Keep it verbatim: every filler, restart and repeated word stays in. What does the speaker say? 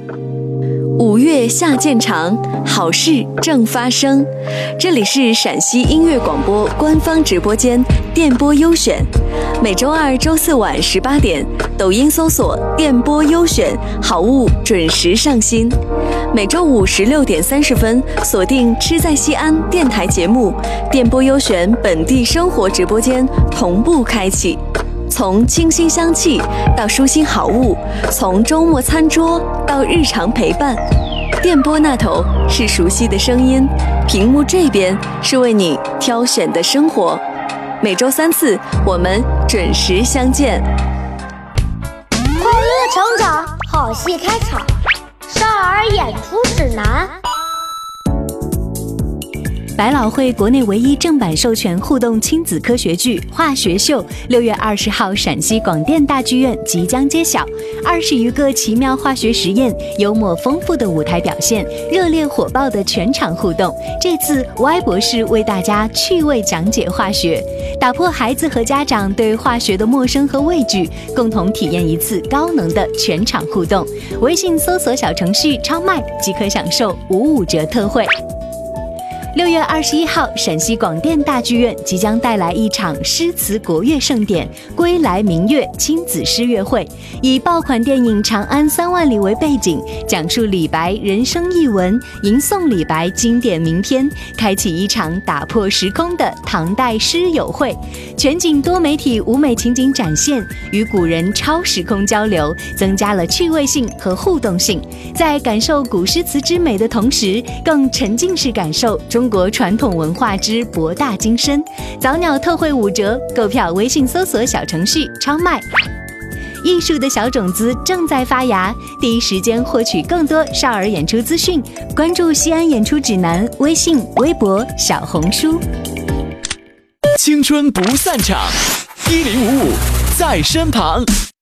五月下渐长，好事正发生。这里是陕西音乐广播官方直播间电波优选，每周二、周四晚十八点，抖音搜索“电波优选”，好物准时上新。每周五十六点三十分，锁定《吃在西安》电台节目，电波优选本地生活直播间同步开启。从清新香气到舒心好物，从周末餐桌到日常陪伴，电波那头是熟悉的声音，屏幕这边是为你挑选的生活。每周三次，我们准时相见。 快乐成长，好戏开场，少儿演出指南。 百老汇国内唯一正版授权互动亲子科学剧《化学秀》，六月二十号陕西广电大剧院即将揭晓。二十余个奇妙化学实验，幽默丰富的舞台表现，热烈火爆的全场互动。这次 Y 博士为大家趣味讲解化学，打破孩子和家长对化学的陌生和畏惧，共同体验一次高能的全场互动。微信搜索小程序超麦即可享受五五折特惠。六月二十一号，陕西广电大剧院即将带来一场诗词国乐盛典——归来明月亲子诗乐会，以爆款电影《长安三万里》为背景，讲述李白人生译文，吟诵李白经典名篇，开启一场打破时空的唐代诗友会。全景多媒体舞美情景展现，与古人超时空交流，增加了趣味性和互动性。在感受古诗词之美的同时，更沉浸式感受中国传统文化之博大精深。早鸟特惠五折，购票微信搜索小程序超卖。艺术的小种子正在发芽，第一时间获取更多少儿演出资讯，关注西安演出指南微信、微博、小红书。 青春不散场，一零五五在身旁。